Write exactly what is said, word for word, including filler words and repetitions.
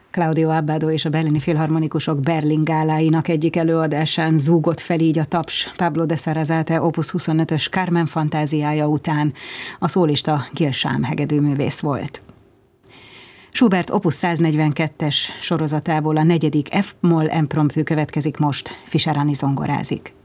Claudio Abbado és a berlini filharmonikusok Berlin gáláinak egyik előadásán zúgott fel így a taps Pablo de Sarasate opus huszonötös Carmen fantáziája után. A szólista Gil Sham hegedűművész volt. Schubert opus száznegyvenkettes sorozatából a negyedik F-moll impromptu következik most, Fischer Anni zongorázik.